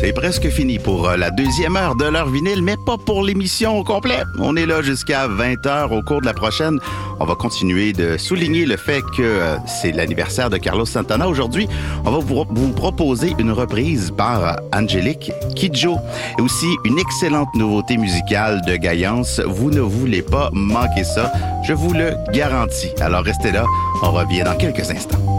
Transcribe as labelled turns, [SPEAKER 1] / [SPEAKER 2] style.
[SPEAKER 1] C'est presque fini pour la deuxième heure de l'heure vinyle, mais pas pour l'émission au complet. On est là jusqu'à 20h. Au cours de la prochaine, on va continuer de souligner le fait que c'est l'anniversaire de Carlos Santana. Aujourd'hui, on va vous proposer une reprise par Angélique Kidjo et aussi une excellente nouveauté musicale de Gaillance. Vous ne voulez pas manquer ça, je vous le garantis. Alors restez là, on revient dans quelques instants.